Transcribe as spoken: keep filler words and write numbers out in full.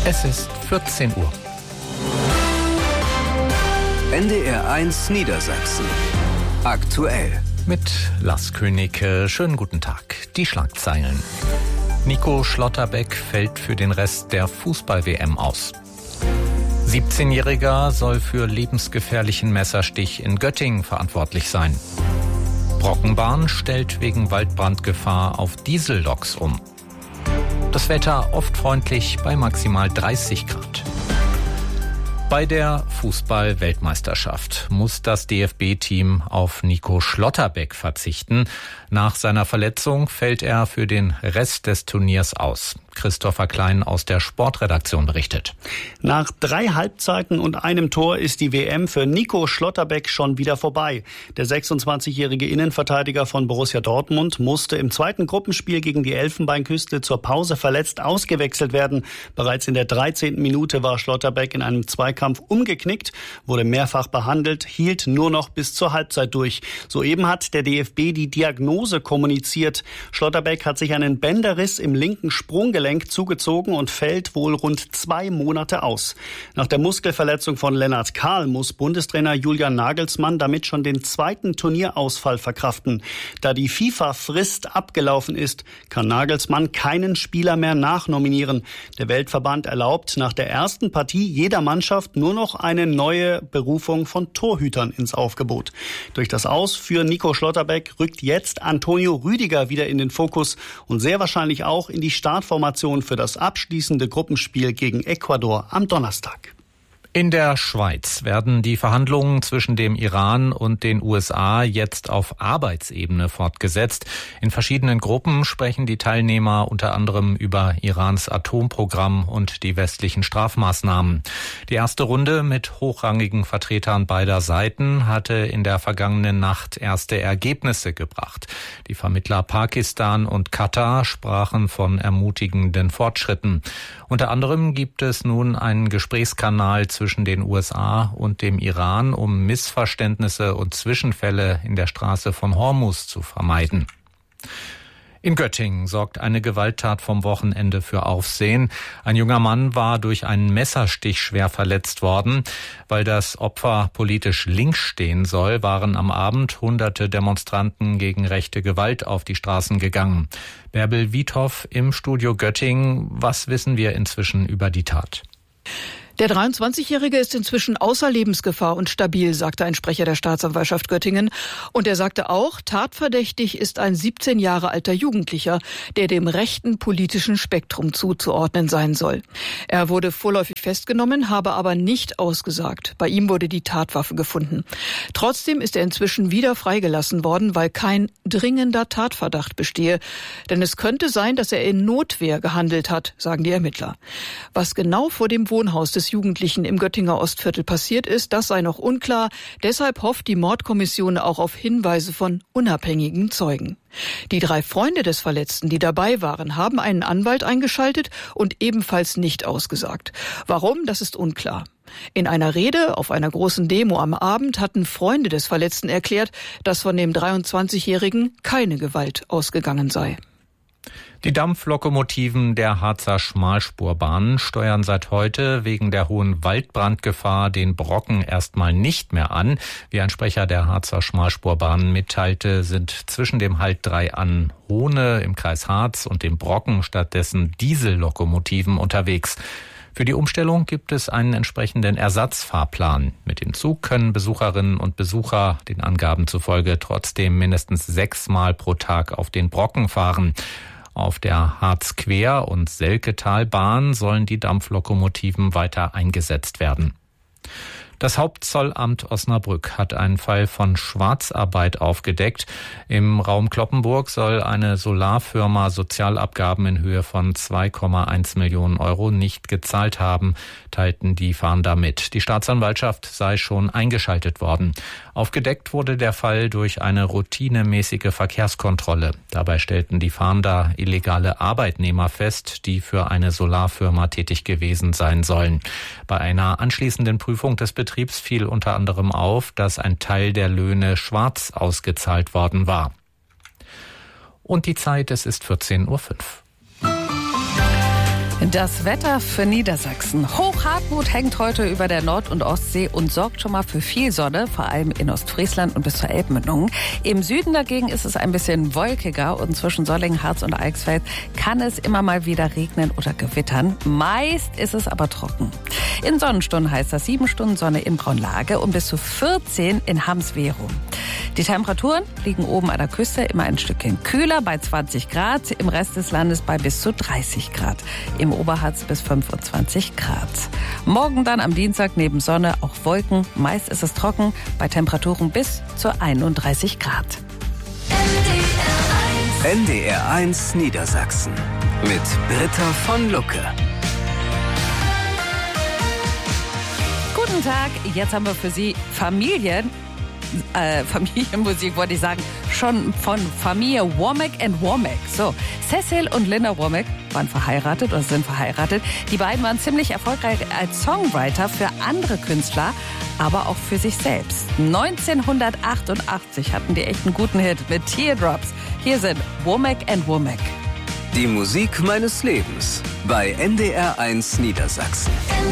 Es ist vierzehn Uhr. N D R eins Niedersachsen. Aktuell. Mit Lars König. Schönen guten Tag. Die Schlagzeilen. Nico Schlotterbeck fällt für den Rest der Fußball-W M aus. siebzehnjähriger soll für lebensgefährlichen Messerstich in Göttingen verantwortlich sein. Brockenbahn stellt wegen Waldbrandgefahr auf Dieselloks um. Das Wetter oft freundlich bei maximal dreißig Grad. Bei der Fußball-Weltmeisterschaft muss das D F B-Team auf Nico Schlotterbeck verzichten. Nach seiner Verletzung fällt er für den Rest des Turniers aus. Christopher Klein aus der Sportredaktion berichtet. Nach drei Halbzeiten und einem Tor ist die W M für Nico Schlotterbeck schon wieder vorbei. Der sechsundzwanzigjährige Innenverteidiger von Borussia Dortmund musste im zweiten Gruppenspiel gegen die Elfenbeinküste zur Pause verletzt ausgewechselt werden. Bereits in der dreizehnten Minute war Schlotterbeck in einem Zweikampf umgeknickt, wurde mehrfach behandelt, hielt nur noch bis zur Halbzeit durch. Soeben hat der D F B die Diagnose kommuniziert. Schlotterbeck hat sich einen Bänderriss im linken Sprunggelenk zugezogen und fällt wohl rund zwei Monate aus. Nach der Muskelverletzung von Lennart Kahl muss Bundestrainer Julian Nagelsmann damit schon den zweiten Turnierausfall verkraften. Da die FIFA-Frist abgelaufen ist, kann Nagelsmann keinen Spieler mehr nachnominieren. Der Weltverband erlaubt nach der ersten Partie jeder Mannschaft nur noch eine neue Berufung von Torhütern ins Aufgebot. Durch das Aus für Nico Schlotterbeck rückt jetzt Antonio Rüdiger wieder in den Fokus und sehr wahrscheinlich auch in die Startformation für das abschließende Gruppenspiel gegen Ecuador am Donnerstag. In der Schweiz werden die Verhandlungen zwischen dem Iran und den U S A jetzt auf Arbeitsebene fortgesetzt. In verschiedenen Gruppen sprechen die Teilnehmer unter anderem über Irans Atomprogramm und die westlichen Strafmaßnahmen. Die erste Runde mit hochrangigen Vertretern beider Seiten hatte in der vergangenen Nacht erste Ergebnisse gebracht. Die Vermittler Pakistan und Katar sprachen von ermutigenden Fortschritten. Unter anderem gibt es nun einen Gesprächskanal zwischen zwischen den U S A und dem Iran, um Missverständnisse und Zwischenfälle in der Straße von Hormuz zu vermeiden. In Göttingen sorgt eine Gewalttat vom Wochenende für Aufsehen. Ein junger Mann war durch einen Messerstich schwer verletzt worden. Weil das Opfer politisch links stehen soll, waren am Abend hunderte Demonstranten gegen rechte Gewalt auf die Straßen gegangen. Bärbel Wiethoff im Studio Göttingen. Was wissen wir inzwischen über die Tat? Der dreiundzwanzigjährige ist inzwischen außer Lebensgefahr und stabil, sagte ein Sprecher der Staatsanwaltschaft Göttingen. Und er sagte auch, tatverdächtig ist ein siebzehn Jahre alter Jugendlicher, der dem rechten politischen Spektrum zuzuordnen sein soll. Er wurde vorläufig festgenommen, habe aber nicht ausgesagt. Bei ihm wurde die Tatwaffe gefunden. Trotzdem ist er inzwischen wieder freigelassen worden, weil kein dringender Tatverdacht bestehe. Denn es könnte sein, dass er in Notwehr gehandelt hat, sagen die Ermittler. Was genau vor dem Wohnhaus des Jugendlichen im Göttinger Ostviertel passiert ist, das sei noch unklar. Deshalb hofft die Mordkommission auch auf Hinweise von unabhängigen Zeugen. Die drei Freunde des Verletzten, die dabei waren, haben einen Anwalt eingeschaltet und ebenfalls nicht ausgesagt. Warum, das ist unklar. In einer Rede auf einer großen Demo am Abend hatten Freunde des Verletzten erklärt, dass von dem dreiundzwanzigjährigen keine Gewalt ausgegangen sei. Die Dampflokomotiven der Harzer Schmalspurbahn steuern seit heute wegen der hohen Waldbrandgefahr den Brocken erstmal nicht mehr an. Wie ein Sprecher der Harzer Schmalspurbahn mitteilte, sind zwischen dem Halt drei an Hohne im Kreis Harz und dem Brocken stattdessen Diesellokomotiven unterwegs. Für die Umstellung gibt es einen entsprechenden Ersatzfahrplan. Mit dem Zug können Besucherinnen und Besucher den Angaben zufolge trotzdem mindestens sechsmal pro Tag auf den Brocken fahren. Auf der Harz-Quer- und Selketalbahn sollen die Dampflokomotiven weiter eingesetzt werden. Das Hauptzollamt Osnabrück hat einen Fall von Schwarzarbeit aufgedeckt. Im Raum Cloppenburg soll eine Solarfirma Sozialabgaben in Höhe von zwei Komma eins Millionen Euro nicht gezahlt haben, teilten die Fahnder mit. Die Staatsanwaltschaft sei schon eingeschaltet worden. Aufgedeckt wurde der Fall durch eine routinemäßige Verkehrskontrolle. Dabei stellten die Fahnder illegale Arbeitnehmer fest, die für eine Solarfirma tätig gewesen sein sollen. Bei einer anschließenden Prüfung des Betriebs fiel unter anderem auf, dass ein Teil der Löhne schwarz ausgezahlt worden war. Und die Zeit, es ist vierzehn Uhr fünf. Das Wetter für Niedersachsen. Hochhartmut hängt heute über der Nord- und Ostsee und sorgt schon mal für viel Sonne, vor allem in Ostfriesland und bis zur Elbmündung. Im Süden dagegen ist es ein bisschen wolkiger und zwischen Solingen, Harz und Eichsfeld kann es immer mal wieder regnen oder gewittern. Meist ist es aber trocken. In Sonnenstunden heißt das sieben Stunden Sonne in Braunlage und bis zu vierzehn in Hamswerum. Die Temperaturen liegen oben an der Küste immer ein Stückchen kühler bei zwanzig Grad, im Rest des Landes bei bis zu dreißig Grad. Im Oberharz bis fünfundzwanzig Grad. Morgen dann am Dienstag neben Sonne auch Wolken. Meist ist es trocken bei Temperaturen bis zu einunddreißig Grad. N D R eins Niedersachsen mit Britta von Lucke. Guten Tag, jetzt haben wir für Sie Familien. Äh, Familienmusik wollte ich sagen, schon von Familie Womack and Womack. So, Cecil und Linda Womack waren verheiratet oder sind verheiratet. Die beiden waren ziemlich erfolgreich als Songwriter für andere Künstler, aber auch für sich selbst. neunzehnhundertachtundachtzig hatten die echt einen guten Hit mit Teardrops. Hier sind Womack and Womack. Die Musik meines Lebens bei N D R eins Niedersachsen.